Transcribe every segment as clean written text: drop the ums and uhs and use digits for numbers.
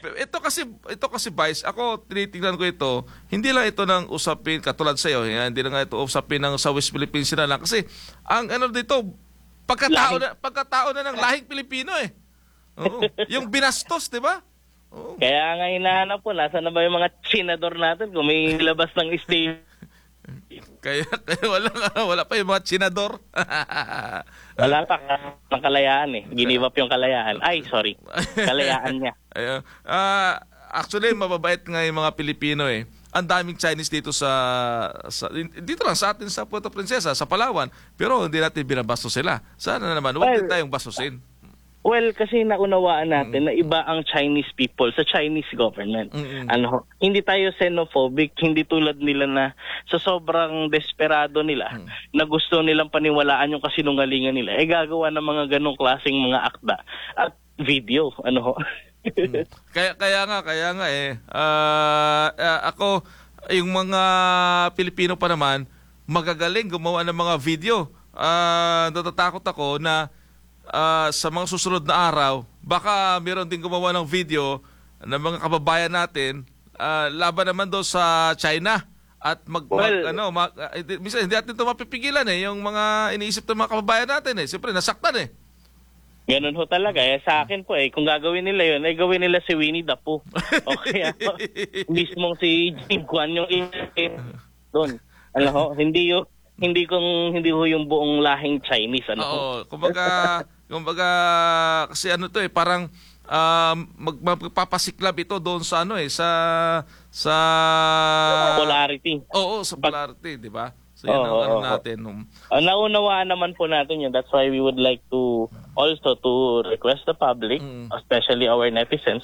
ito kasi Vice, ako tinitingnan ko ito, hindi lang ito ng usapin katulad sa iyo, hindi lang ito usapin ng sa West Philippines na lang kasi ang ano dito pagkatao na ng lahing Pilipino eh. Oo. Yung binastos, 'di ba? Oo. Kaya nga hinahanap po, nasa na ba yung mga senador natin kung may labas ng state? Kaya wala pa yung mga senador. Wala pa ng kalayaan eh. Ginive up yung kalayaan. Ay, sorry. Kalayaan niya. Actually, mababait nga yung mga Pilipino eh. Ang daming Chinese dito dito lang sa atin sa Puerto Princesa, sa Palawan. Pero hindi natin binabastos sila. Sana naman, huwag din tayong bastusin. Well, kasi naunawaan natin na iba ang Chinese people sa Chinese government. Hindi tayo xenophobic, hindi tulad nila na sa sobrang desperado nila na gusto nilang paniwalaan yung kasinungalingan nila, gagawa ng mga ganong klaseng mga akda at video. Kaya nga ako, yung mga Pilipino pa naman, magagaling gumawa ng mga video. Natatakot ako na sa mga susunod na araw, baka meron din gumawa ng video ng mga kababayan natin laban naman doon sa China at minsan hindi natin ito mapipigilan yung mga iniisip ng mga kababayan natin siyempre nasaktan Ganun ho talaga. Sa akin po kung gagawin nila yun, gawin nila si Winnie the Pooh. Okay, mismong si Jim Kwan yung doon. Hindi ho yung buong lahing Chinese. Kumbaga kasi parang magpapasiklab ito doon sa sa polarity. Oo, sa polarity, di ba? So yan ang natin. Naunawaan naman po natin yun. That's why we would like to also to request the public, especially our netizens.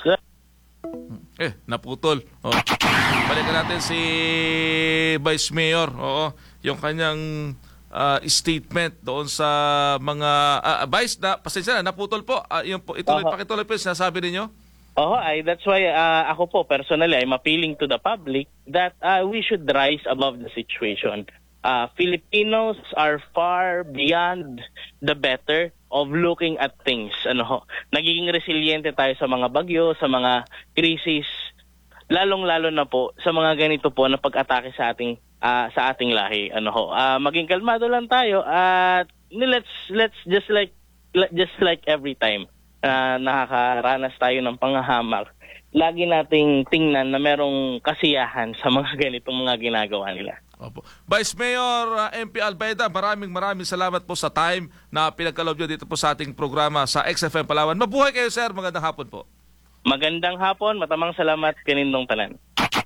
Naputol. Balikan natin si Vice Mayor. Yung kanyang statement doon sa mga Vice na pasensya na naputol po. Pakituloy po yung sinasabi ninyo. That's why ako po personally I'm appealing to the public that we should rise above the situation. Filipinos are far beyond the better of looking at things. Nagiging resiliente tayo sa mga bagyo, sa mga krisis, lalong-lalo na po sa mga ganito po na pag-atake sa ating lahi. Maging kalmado lang tayo at let's just like every time nakakaranas tayo ng panghahamak, lagi nating tingnan na merong kasiyahan sa mga ganitong mga ginagawa nila. Opo. Vice Mayor MP Albayda, maraming salamat po sa time na pinagkaloob nyo dito po sa ating programa sa XFM Palawan. Mabuhay kayo, sir. Magandang hapon po. Magandang hapon. Matamang salamat kanindong tanan.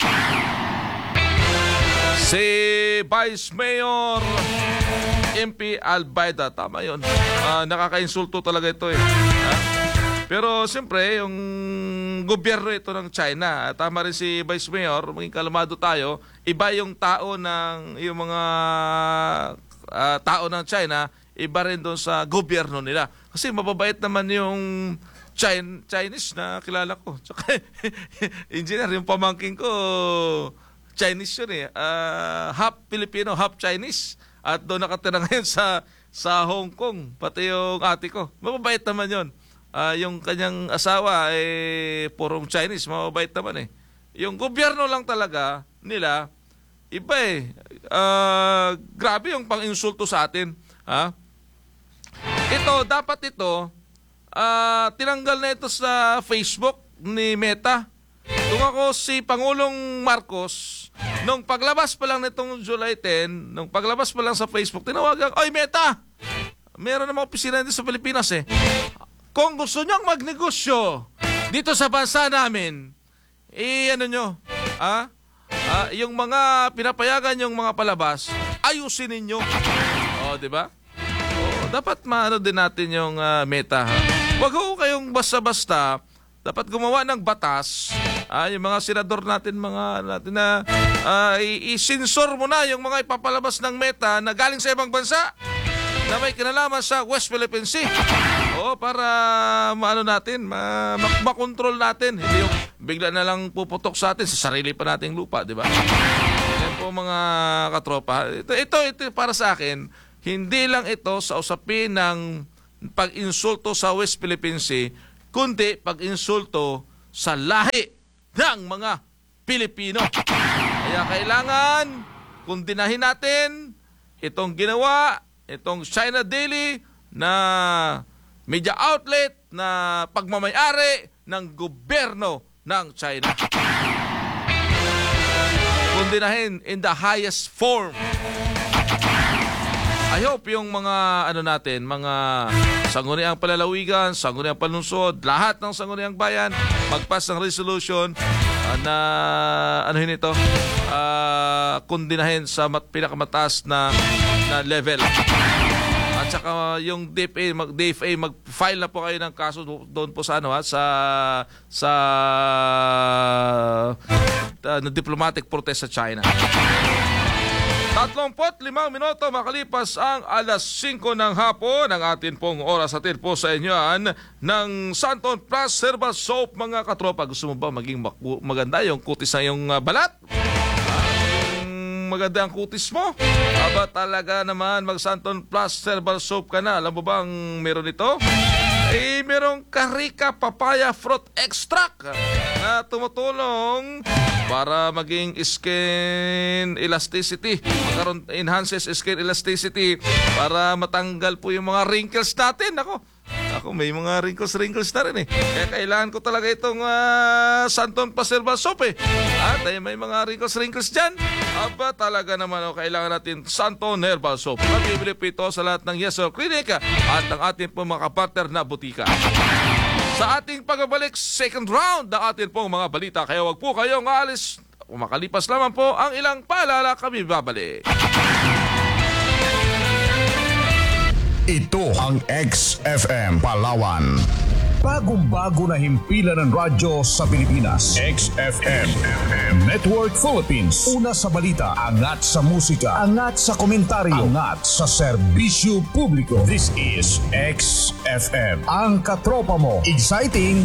Si Vice Mayor MP Albayda, tama yun. Nakaka-insulto talaga ito Pero siyempre, yung gobyerno ito ng China, tama rin si Vice Mayor, maging kalmado tayo, iba yung tao yung mga tao ng China, iba rin doon sa gobyerno nila. Kasi mababait naman yung Chinese na kilala ko. Tsaka, engineer, yung pamangking ko, Chinese yun half Filipino, half Chinese. At doon nakatira ngayon sa Hong Kong, pati yung ate ko. Mababait naman yun. Yung kanyang asawa purong Chinese, mababait naman Yung gobyerno lang talaga nila, iba grabe yung pang-insulto sa atin. Dapat ito, tinanggal na ito sa Facebook ni Meta. Kung ako si Pangulong Marcos, nung paglabas pa lang nitong July 10, nung paglabas pa lang sa Facebook, tinawagan, "Oy Meta, meron namang opisina dito sa Pilipinas Kung gusto nyong magnegosyo dito sa bansa namin, yung mga pinapayagan yung mga palabas, ayusin ninyo." Di ba? Dapat maano din natin yung Meta. Huwag ho kayong basta-basta. Dapat gumawa ng batas. Yung mga senador natin, na i-sensor mo na yung mga ipapalabas ng Meta na galing sa ibang bansa na may kinalaman sa West Philippine Sea. Para makontrol natin. Hindi yung bigla na lang puputok sa atin sa sarili pa nating lupa, di ba? Yan po mga katropa. Ito para sa akin, hindi lang ito sa usapin ng pag-insulto sa West Philippine Sea, kundi pag-insulto sa lahi ng mga Pilipino. Kaya kailangan kundinahin natin itong ginawa, itong China Daily na media outlet na pagmamayari ng gobyerno ng China. Kundinahin in the highest form. I hope yung mga natin, mga sangguniang palalawigan, sangguniang panunsod, lahat ng sangguniang bayan magpas ng resolution na kundinahin sa pinakamataas na level. At saka yung DFA mag-file na po kayo ng kaso doon po sa diplomatic protest sa China. 35 minuto makalipas ang alas 5 ng hapon. Ang atin pong oras atin po sa inyo ng Santon Plus Herbal Soap, mga katropa. Gusto mo ba maging maganda yung kutis na yung balat? Maganda ang kutis mo? Aba talaga naman mag Santon Plus Herbal Soap ka na. Alam mo ba ang meron ito? Merong Carica Papaya Fruit Extract na tumutulong para maging skin elasticity. Enhances skin elasticity para matanggal po yung mga wrinkles natin. Ako may mga wrinkles na rin Kaya kailangan ko talaga itong Santon Plus Herbal Soap At may mga wrinkles dyan. Aba talaga naman kailangan natin Santon Herbal Soap. Mabibili po ito sa lahat ng Yeso Clinic at ang ating po mga kapartner na butika. Sa ating pagbabalik, second round ng ating pong mga balita. Kaya wag po kayong aalis. Makalipas lamang po ang ilang paalala, kami babalik. Ito ang XFM Palawan. Bagong-bago na himpilan ng radyo sa Pilipinas. XFM Network Philippines. Una sa balita, angat sa musika, angat sa komentaryo, angat sa serbisyo publiko. This is XFM. Ang katropa mo. Exciting!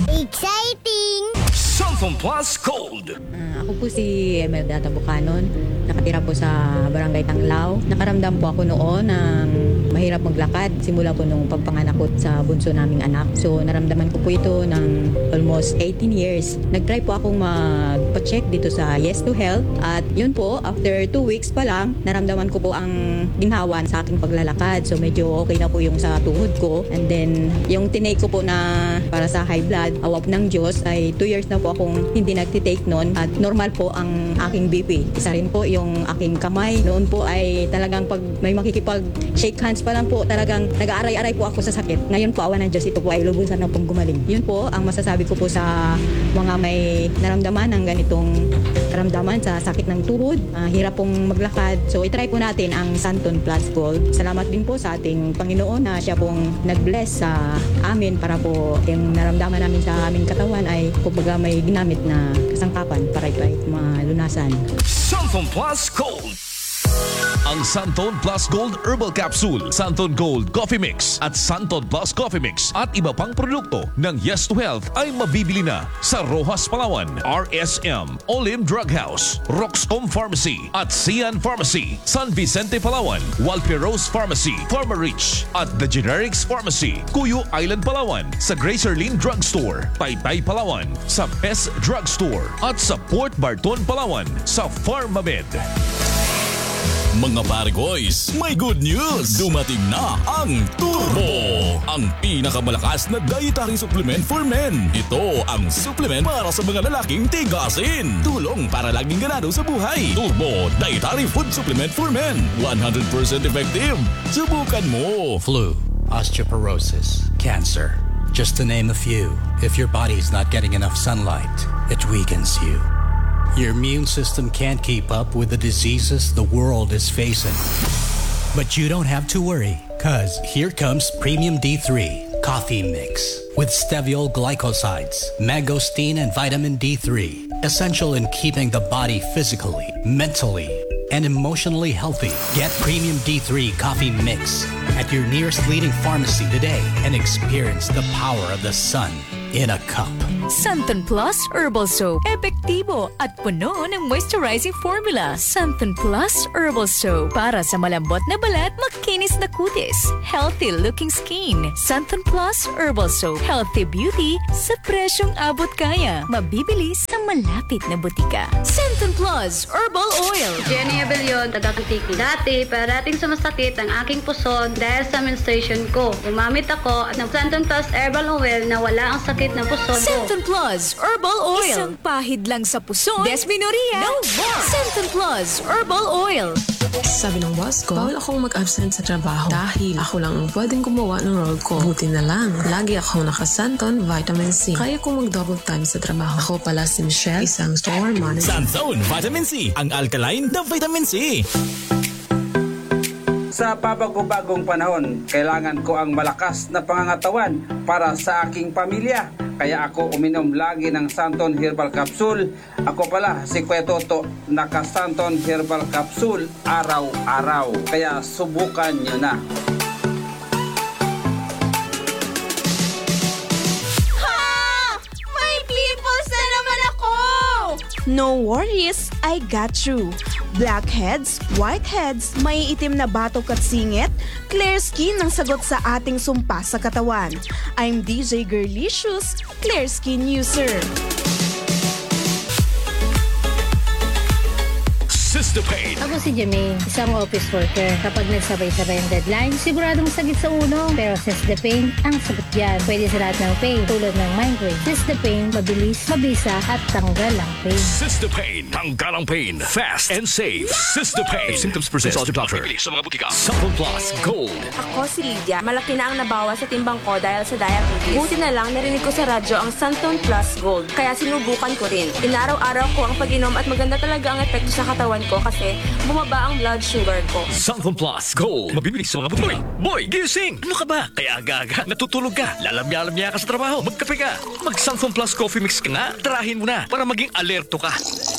Santon Plus Gold. Ako po si Emelda Bucanon. Nakatira po sa Barangay Tanglao. Nakaramdam po ako noon ng mahirap maglakad. Simula po nung pagpanganak ko sa bunso naming anak. So naramdaman ko po ito ng almost 18 years. Nag-try po akong magpa-check dito sa Yes to Health. At yun po, after 2 weeks pa lang, naramdaman ko po ang ginhawan sa aking paglalakad. So medyo okay na po yung sa tuhod ko. And then yung tinake ko po na para sa high blood, awap ng Diyos, ay 2 years na po akong hindi nagtitake noon. At normal po ang aking BP. Isa rin po yung aking kamay. Noon po ay talagang pag may makikipag-shake hands pa lang po, talagang nag-aaray-aray po ako sa sakit. Ngayon po, awa ng Diyos, ito po ay lubusan na pong gumaling. Yun po ang masasabi ko po sa mga may naramdaman ng ganitong karamdaman sa sakit ng tuhod, hirap pong maglakad. So itry po natin ang Santon Plus Gold. Salamat din po sa ating Panginoon na siya pong nag-bless sa amin para po yung naramdaman namin sa aming katawan ay kumbaga may ginamit na kasangkapan para ito ay malunasan. Santon Plus Gold. Ang Santon Plus Gold Herbal Capsule, Santon Gold Coffee Mix at Santon Plus Coffee Mix at iba pang produkto ng Yes to Health ay mabibili na sa Rojas Palawan, RSM, Olim Drug House, Roxcom Pharmacy at Sian Pharmacy, San Vicente Palawan, Walperos Pharmacy, Pharmarich at The Generics Pharmacy, Cuyo Island Palawan, sa Gracerlin Drug Store, Taytay Palawan, sa Best Drug Store at sa Port Barton Palawan sa Pharmamed. Mga pare-boys, may good news! Dumating na ang Turbo! Ang pinakamalakas na dietary supplement for men. Ito ang supplement para sa mga lalaking tigasin. Tulong para laging ganado sa buhay. Turbo Dietary Food Supplement for Men. 100% effective. Subukan mo! Flu, osteoporosis, cancer. Just to name a few. If your body's not getting enough sunlight, it weakens you. Your immune system can't keep up with the diseases the world is facing. But you don't have to worry, cause here comes Premium D3 Coffee Mix with steviol glycosides, mangosteen, and vitamin D3. Essential in keeping the body physically, mentally, and emotionally healthy. Get Premium D3 Coffee Mix at your nearest leading pharmacy today and experience the power of the sun in a cup. Santon Plus Herbal Soap. Epektibo at puno ng moisturizing formula. Santon Plus Herbal Soap. Para sa malambot na balat, makinis na kutis. Healthy looking skin. Santon Plus Herbal Soap. Healthy beauty sa presyong abot kaya. Mabibili sa malapit na butika. Santon Plus Herbal Oil. Jenny Abellion, taga-Kutiki. Dati, parating sumasakit ang aking puso dahil sa menstruation ko. Gumamit ako ng Santon Plus Herbal Oil na wala ang sakit ng puso ko. Santon Plus Herbal Oil. Isang pahid lang sa puso. Desmenoria. No more. Santon Plus Herbal Oil. Sabi ng boss ko, bawal akong mag-absent sa trabaho dahil ako lang ang pwedeng gumawa ng role ko. Buti na lang, lagi akong nakasanton Vitamin C. Kaya kong mag-double time sa trabaho. Ako pala si Michelle, isang store manager. Santon Vitamin C, ang alkaline na vitamin C. Sa pabago-bagong panahon, kailangan ko ang malakas na pangangatawan para sa aking pamilya. Kaya ako uminom lagi ng Santon Herbal Capsule. Ako pala si Kuya Toto, naka-Santon Herbal Capsule araw-araw. Kaya subukan nyo na. No worries, I got you. Blackheads, whiteheads, may itim na batok at singit, clear skin ang sagot sa ating sumpa sa katawan. I'm DJ Girlicious, clear skin user. Sistapain. Ako si Jamie, isang office worker. Kapag nagsabay-sabay ang deadline, siguradong sagit sa uno. Pero Sistapain, ang sagot dyan. Pwede sa lahat ng pain, tulad ng migraine. Sistapain, mabilis, mabisa, at tanggal ang pain. Sistapain, tanggal ang pain. Fast and safe. Sistapain. If symptoms persist, consult your doctor. Sa mga butika. Santon Plus Gold. Ako si Lydia. Malaki na ang nabawas sa timbang ko dahil sa diabetes. Buti na lang narinig ko sa radyo ang Santon Plus Gold. Kaya sinubukan ko rin. Inaraw-araw ko ang pag-inom at maganda talaga ang epekto sa katawan ko kasi bumaba ang blood sugar ko. Santon Plus Gold. Mabibili sa mga butika. Boy, gising! Ano ka ba? Kaya aga-aga, natutulog ka. Lalamya-lamya ka sa trabaho. Magkape ka. Mag-Santon Plus Coffee Mix ka nga. Tarahin mo na para maging alerto ka.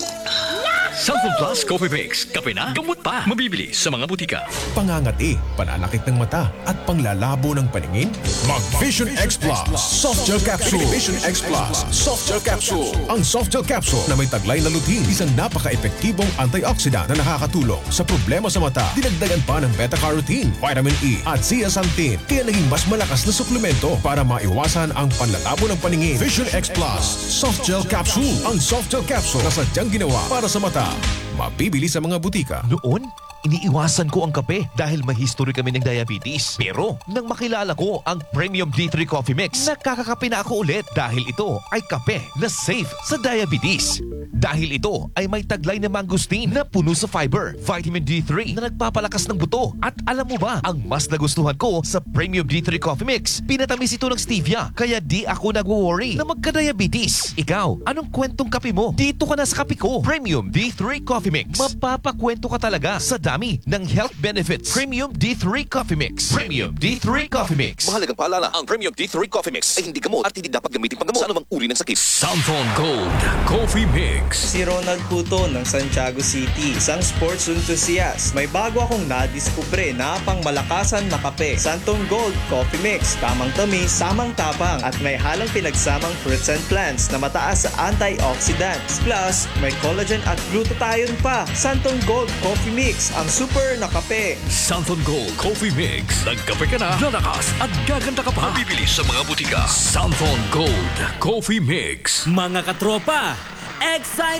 Santon Plus Coffee Mix. Kape na, gamot pa. Mabibili sa mga butika. Pangangati, pananakit ng mata, at panglalabo ng paningin? Mag Vision X Plus Soft Gel Capsule. Vision X Plus Soft Gel Capsule. Ang Soft Gel Capsule na may taglay na lutein, isang napaka-epektibong antioxidant na nakakatulong sa problema sa mata. Dinagdagan pa ng beta-carotene, vitamin E, at zeaxanthin. Kaya naging mas malakas na suplemento para maiwasan ang panlalabo ng paningin. Vision X Plus Soft Gel Capsule. Ang Soft Gel Capsule na sadyang ginawa para sa mata. Mabibili sa mga butika. Noon, iniiwasan ko ang kape dahil may history kami ng diabetes. Pero nang makilala ko ang Premium D3 Coffee Mix, nakakakape na ako ulit dahil ito ay kape na safe sa diabetes. Dahil ito ay may taglay na mangosteen na puno sa fiber, vitamin D3 na nagpapalakas ng buto. At alam mo ba, ang mas nagustuhan ko sa Premium D3 Coffee Mix, pinatamis ito ng stevia, kaya di ako nagwo-worry na magka-diabetes. Ikaw, anong kwentong kape mo? Dito ka na sa kape ko. Premium D3 Coffee Mix. Mapapakwento ka talaga sa dami ng health benefits. Premium D3 Coffee Mix. Premium D3 Coffee Mix. Mahalagang paalala, ang Premium D3 Coffee Mix ay hindi gamot at hindi dapat gamitin panggamot sa anumang uri ng sakit. Santon Gold Coffee Mix. Si Ronald Puto ng Santiago City, isang sports enthusiast. May bago akong nadiskubre na pang malakasan na kape. Santon Gold Coffee Mix. Tamang tamis, samang tapang at may halang pinagsamang fruits and plants na mataas sa antioxidants. Plus, may collagen at glutathione pa. Santon Gold Coffee Mix, ang super na kape. Santon Gold Coffee Mix. Nagkape ka na, lalakas at gaganda ka pa. Mabibili sa mga butika. Santon Gold Coffee Mix. Mga katropa, excited